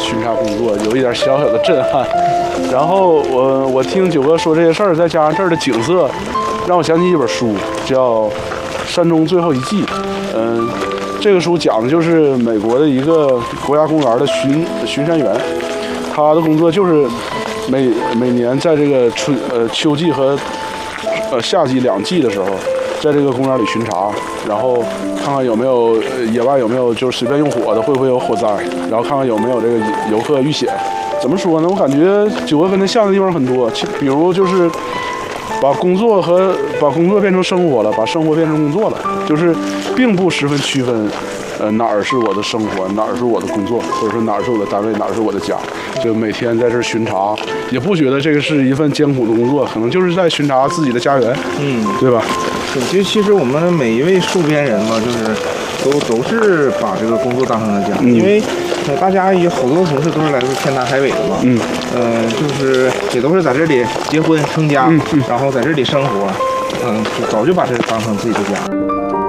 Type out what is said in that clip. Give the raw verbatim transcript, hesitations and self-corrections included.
巡查工作，有一点小小的震撼。然后我我听九哥说这些事儿，再加上这儿的景色，让我想起一本书，叫《山中最后一记》。嗯，这个书讲的就是美国的一个国家公园的巡巡山员，他的工作就是每每年在这个春呃秋季和呃夏季两季的时候，在这个公园里巡查，然后看看有没有野外有没有就是随便用火的，会不会有火灾，然后看看有没有这个游客遇险。怎么说呢？我感觉九哥跟他像的地方很多，比如就是把工作和把工作变成生活了，把生活变成工作了，就是并不十分区分，呃哪儿是我的生活，哪儿是我的工作，或者说哪儿是我的单位，哪儿是我的家。就每天在这儿巡查，也不觉得这个是一份艰苦的工作，可能就是在巡查自己的家园， 嗯， 对吧？ 对，其实其实我们每一位戍边人嘛，就是都都是把这个工作当成了家， 嗯、 因为呃大家有好多同事都是来自天南海北的嘛， 嗯， 呃，就是也都是在这里结婚成家， 嗯嗯、 然后在这里生活，嗯、呃，早就把这当成自己的家。